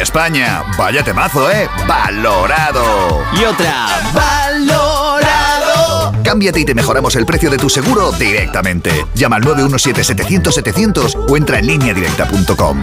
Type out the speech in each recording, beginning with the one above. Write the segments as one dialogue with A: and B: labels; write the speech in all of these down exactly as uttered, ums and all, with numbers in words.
A: España. Vaya temazo, ¿eh? ¡Valorado!
B: Y otra, ¡valorado!
A: Cámbiate y te mejoramos el precio de tu seguro directamente. Llama al nueve uno siete, setecientos, setecientos o entra en línea directa punto com.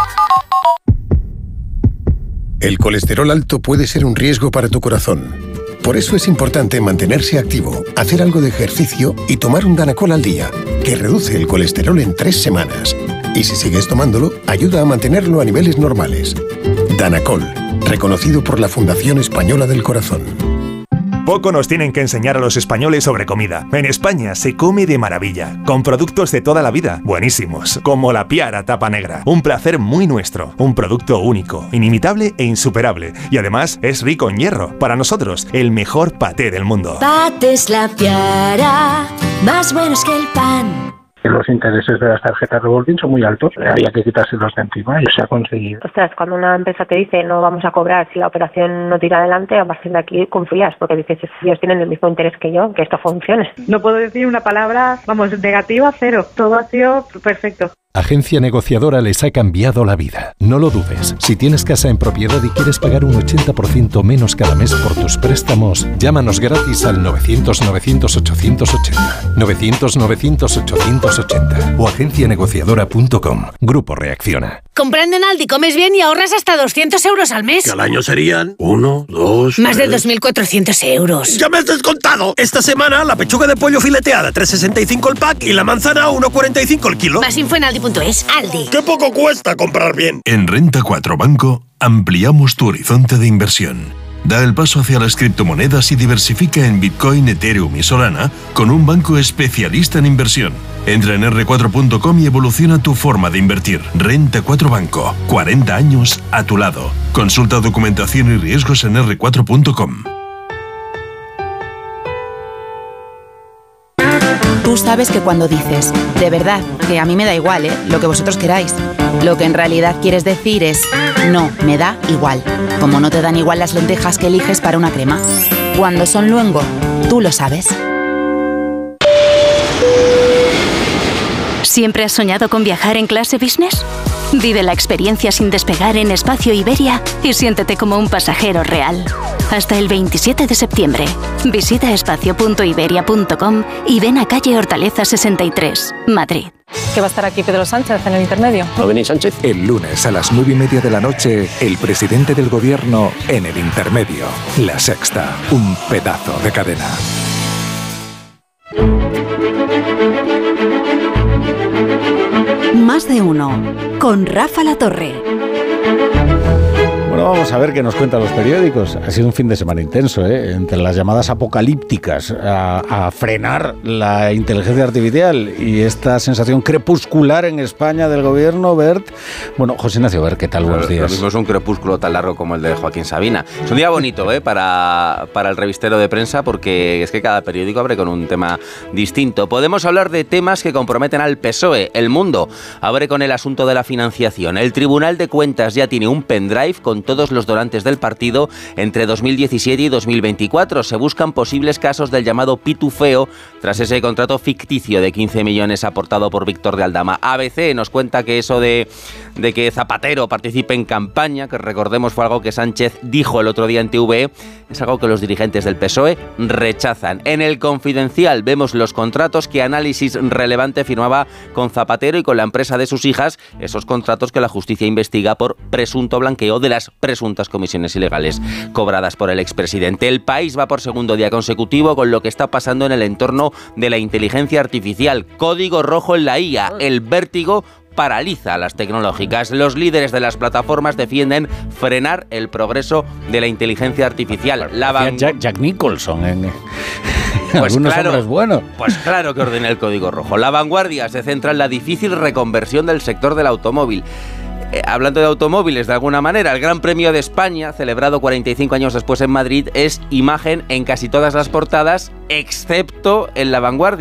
C: El colesterol alto puede ser un riesgo para tu corazón. Por eso es importante mantenerse activo, hacer algo de ejercicio y tomar un Danacol al día, que reduce el colesterol en tres semanas. Y si sigues tomándolo, ayuda a mantenerlo a niveles normales. Danacol, reconocido por la Fundación Española del Corazón.
D: Poco nos tienen que enseñar a los españoles sobre comida. En España se come de maravilla, con productos de toda la vida, buenísimos, como la Piara Tapa Negra. Un placer muy nuestro, un producto único, inimitable e insuperable. Y además es rico en hierro. Para nosotros, el mejor paté del mundo.
E: Patés La Piara, más buenos que el pan.
F: Los intereses de las tarjetas revolving son muy altos, había que quitárselos de encima y se ha conseguido.
G: Ostras, cuando una empresa te dice no vamos a cobrar si la operación no tira adelante, a partir de aquí confías, porque dices, ellos tienen el mismo interés que yo, que esto funcione.
H: No puedo decir una palabra, vamos, negativa, cero. Todo ha sido perfecto.
I: Agencia Negociadora les ha cambiado la vida. No lo dudes. Si tienes casa en propiedad y quieres pagar un ochenta por ciento menos cada mes por tus préstamos, llámanos gratis al novecientos, novecientos, ochocientos ochenta. novecientos, novecientos, ochocientos ochenta. O agencia negociadora punto com. Grupo Reacciona.
J: Comprando en Aldi comes bien y ahorras hasta doscientos euros al mes.
K: Que al año serían uno, dos...
J: Más
K: tres...
J: de dos mil cuatrocientos euros.
K: ¡Ya me has descontado! Esta semana la pechuga de pollo fileteada tres sesenta y cinco el pack y la manzana uno cuarenta y cinco el kilo.
J: Más info en Aldi punto es. Aldi.
K: ¡Qué poco cuesta comprar bien!
L: En Renta cuatro Banco ampliamos tu horizonte de inversión. Da el paso hacia las criptomonedas y diversifica en Bitcoin, Ethereum y Solana con un banco especialista en inversión. Entra en erre cuatro punto com y evoluciona tu forma de invertir. Renta cuatro Banco. cuarenta años a tu lado. Consulta documentación y riesgos en erre cuatro punto com.
M: Tú sabes que cuando dices, de verdad, que a mí me da igual, ¿eh? Lo que vosotros queráis, lo que en realidad quieres decir es, no, me da igual. Como no te dan igual las lentejas que eliges para una crema. Cuando son luengo, tú lo sabes.
N: ¿Siempre has soñado con viajar en clase business? Vive la experiencia sin despegar en Espacio Iberia y siéntete como un pasajero real. Hasta el veintisiete de septiembre. Visita espacio punto iberia punto com y ven a calle Hortaleza sesenta y tres, Madrid.
O: ¿Que va a estar aquí Pedro Sánchez en el intermedio?
K: ¿No venís, Sánchez?
P: El lunes a las nueve y media de la noche, el presidente del gobierno en el intermedio. La Sexta, un pedazo de cadena.
Q: Más de uno, con Rafa La Torre.
R: Bueno, vamos a ver qué nos cuentan los periódicos. Ha sido un fin de semana intenso, ¿eh? Entre las llamadas apocalípticas a, a frenar la inteligencia artificial y esta sensación crepuscular en España del gobierno, Bert. Bueno, José Ignacio, Bert, ¿qué tal? Buenos días.
S: Lo mismo es un crepúsculo tan largo como el de Joaquín Sabina. Es un día bonito, ¿eh? Para, para el revistero de prensa, porque es que cada periódico abre con un tema distinto. Podemos hablar de temas que comprometen al P S O E. El Mundo abre con el asunto de la financiación. El Tribunal de Cuentas ya tiene un pendrive con todos los donantes del partido entre dos mil diecisiete y dos mil veinticuatro. Se buscan posibles casos del llamado pitufeo tras ese contrato ficticio de quince millones aportado por Víctor de Aldama. A B C nos cuenta que eso de, de que Zapatero participe en campaña, que recordemos fue algo que Sánchez dijo el otro día en T V E, es algo que los dirigentes del P S O E rechazan. En El Confidencial vemos los contratos que Análisis Relevante firmaba con Zapatero y con la empresa de sus hijas, esos contratos que la justicia investiga por presunto blanqueo de las presuntas comisiones ilegales cobradas por el expresidente. El País va por segundo día consecutivo con lo que está pasando en el entorno de la inteligencia artificial. Código rojo en la I A. El vértigo paraliza a las tecnológicas. Los líderes de las plataformas defienden frenar el progreso de la inteligencia artificial. La van...
R: Jack, Jack Nicholson en...
S: Pues
R: algunos
S: claro,
R: hombres buenos.
S: Pues claro que ordena el código rojo. La Vanguardia se centra en la difícil reconversión del sector del automóvil. Eh, hablando de automóviles, de alguna manera, el Gran Premio de España, celebrado cuarenta y cinco años después en Madrid, es imagen en casi todas las portadas, excepto en La Vanguardia.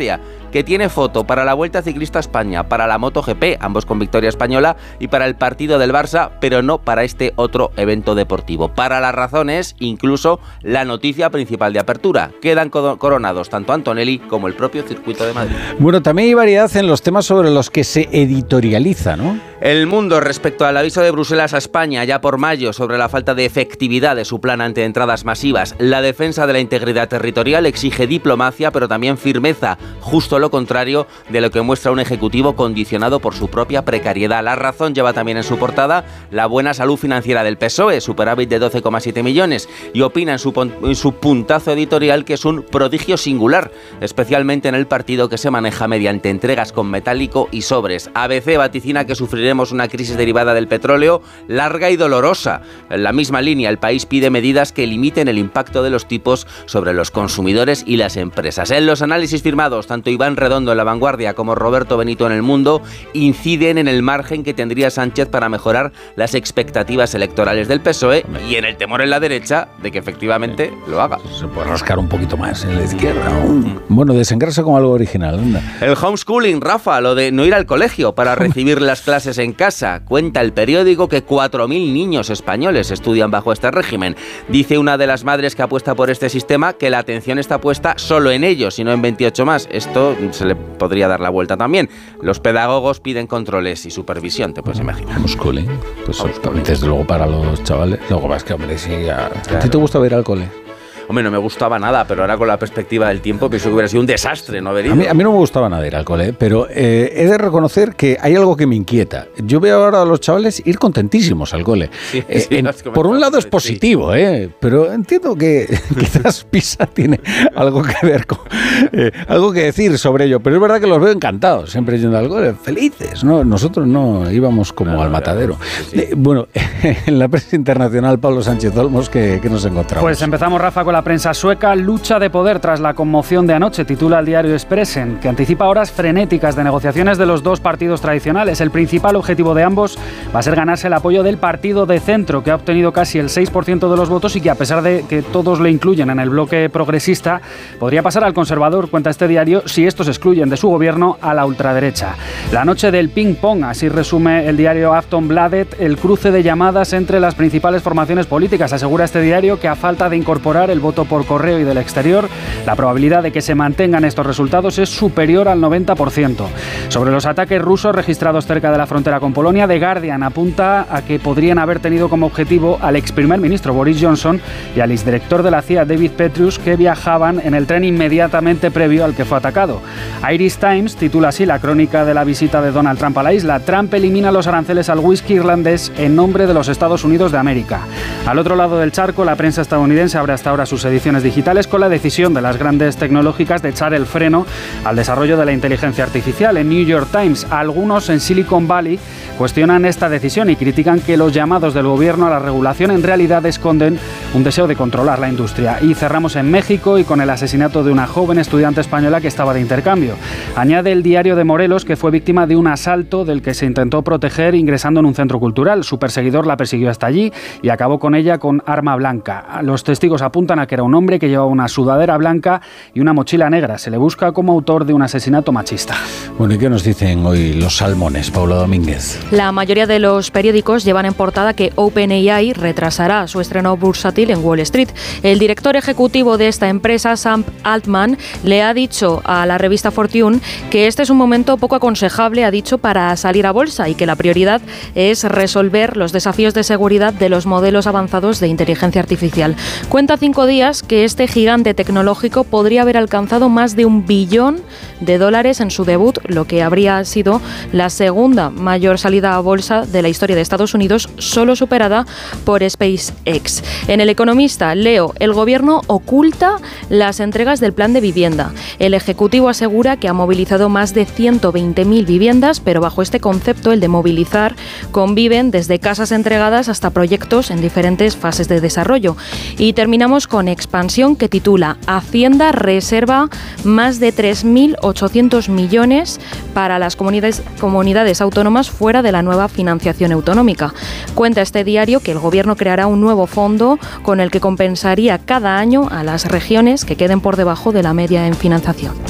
S: que tiene foto para la Vuelta Ciclista a España, para la MotoGP, ambos con victoria española, y para el partido del Barça, pero no para este otro evento deportivo. Para las razones, incluso la noticia principal de apertura. Quedan coronados tanto Antonelli como el propio Circuito de Madrid.
R: Bueno, también hay variedad en los temas sobre los que se editorializa, ¿no?
S: El Mundo, respecto al aviso de Bruselas a España ya por mayo sobre la falta de efectividad de su plan ante entradas masivas. La defensa de la integridad territorial exige diplomacia, pero también firmeza, justo lo contrario de lo que muestra un ejecutivo condicionado por su propia precariedad. La Razón lleva también en su portada la buena salud financiera del P S O E, superávit de doce coma siete millones, y opina en su, en su puntazo editorial que es un prodigio singular, especialmente en el partido que se maneja mediante entregas con metálico y sobres. A B C vaticina que sufriremos una crisis derivada del petróleo larga y dolorosa. En la misma línea, El País pide medidas que limiten el impacto de los tipos sobre los consumidores y las empresas. En los análisis firmados, tanto Iván Redondo en La Vanguardia como Roberto Benito en El Mundo inciden en el margen que tendría Sánchez para mejorar las expectativas electorales del P S O E y en el temor en la derecha de que efectivamente lo haga.
R: Se puede rascar un poquito más en la izquierda. Bueno, desengrasa con algo original. Anda.
S: El homeschooling, Rafa, lo de no ir al colegio para recibir las clases en casa. Cuenta el periódico que cuatro mil niños españoles estudian bajo este régimen. Dice una de las madres que apuesta por este sistema que la atención está puesta solo en ellos y no en veintiocho más. Esto se le podría dar la vuelta también. Los pedagogos piden controles y supervisión, te puedes imaginar.
R: Homeschooling, pues homeschooling. Desde luego para los chavales. Luego vas que, hombre, sí, a... ¿A ti te gusta ir al cole?
S: Hombre, no me gustaba nada, pero ahora con la perspectiva del tiempo pienso que hubiera sido un desastre no haber ido.
R: A mí, a mí no me gustaba nada ir al cole, pero eh, he de reconocer que hay algo que me inquieta. Yo veo ahora a los chavales ir contentísimos al cole. Sí, eh, sí, en, por un lado es positivo, sí. eh, pero entiendo que quizás Pisa tiene algo que ver con, eh, algo que decir sobre ello, pero es verdad que los veo encantados, siempre yendo al cole, felices, ¿no? Nosotros no íbamos como claro, al matadero. Claro, sí, sí. Eh, bueno, en la prensa internacional, Pablo Sánchez Olmos, ¿qué, qué nos encontramos?
B: Pues empezamos, Rafa, con la prensa sueca. Lucha de poder tras la conmoción de anoche, titula el diario Expressen, que anticipa horas frenéticas de negociaciones de los dos partidos tradicionales. El principal objetivo de ambos va a ser ganarse el apoyo del partido de centro, que ha obtenido casi el seis por ciento de los votos y que, a pesar de que todos le incluyen en el bloque progresista, podría pasar al conservador, cuenta este diario, si estos excluyen de su gobierno a la ultraderecha. La noche del ping-pong, así resume el diario Aftonbladet, el cruce de llamadas entre las principales formaciones políticas. Asegura este diario que, a falta de incorporar el voto por correo y del exterior, la probabilidad de que se mantengan estos resultados es superior al noventa por ciento. Sobre los ataques rusos registrados cerca de la frontera con Polonia, The Guardian apunta a que podrían haber tenido como objetivo al ex primer ministro Boris Johnson y al exdirector de la C I A David Petrius, que viajaban en el tren inmediatamente previo al que fue atacado. Irish Times titula así la crónica de la visita de Donald Trump a la isla. Trump elimina los aranceles al whisky irlandés en nombre de los Estados Unidos de América. Al otro lado del charco, la prensa estadounidense abre hasta ahora sus ediciones digitales con la decisión de las grandes tecnológicas de echar el freno al desarrollo de la inteligencia artificial. En New York Times, algunos en Silicon Valley cuestionan esta decisión y critican que los llamados del gobierno a la regulación en realidad esconden un deseo de controlar la industria. Y cerramos en México y con el asesinato de una joven estudiante española que estaba de intercambio. Añade el diario de Morelos que fue víctima de un asalto del que se intentó proteger ingresando en un centro cultural. Su perseguidor la persiguió hasta allí y acabó con ella con arma blanca. Los testigos apuntan a que era un hombre que llevaba una sudadera blanca y una mochila negra. Se le busca como autor de un asesinato machista.
R: Bueno, ¿y qué nos dicen hoy los salmones, Paula Domínguez?
T: La mayoría de los periódicos llevan en portada que OpenAI retrasará su estreno bursátil en Wall Street. El director ejecutivo de esta empresa, Sam Altman, le ha dicho a la revista Fortune que este es un momento poco aconsejable, ha dicho, para salir a bolsa y que la prioridad es resolver los desafíos de seguridad de los modelos avanzados de inteligencia artificial. Cuenta cinco días que este gigante tecnológico podría haber alcanzado más de un billón de dólares en su debut, lo que habría sido la segunda mayor salida a bolsa de la historia de Estados Unidos, solo superada por SpaceX. En El Economista leo: el gobierno oculta las entregas del plan de vivienda. El Ejecutivo asegura que ha movilizado más de ciento veinte mil viviendas, pero bajo este concepto, el de movilizar, conviven desde casas entregadas hasta proyectos en diferentes fases de desarrollo. Y terminamos con Expansión, que titula: Hacienda reserva más de tres mil ochocientos millones para las comunidades, comunidades autónomas fuera de la nueva financiación autonómica. Cuenta este diario que el gobierno creará un nuevo fondo con el que compensaría cada año a las regiones que queden por debajo de la media en financiación.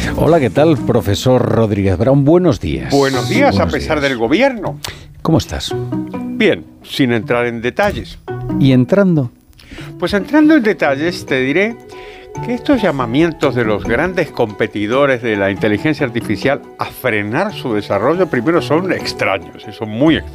R: Hola, ¿qué tal, profesor Rodríguez Brown? Buenos días.
U: Buenos días,
R: Buenos
U: a pesar
R: días.
U: del gobierno.
R: ¿Cómo estás?
U: Bien, sin entrar en detalles.
R: ¿Y entrando?
U: Pues entrando en detalles, te diré que estos llamamientos de los grandes competidores de la inteligencia artificial a frenar su desarrollo, primero son extraños, son muy extraños.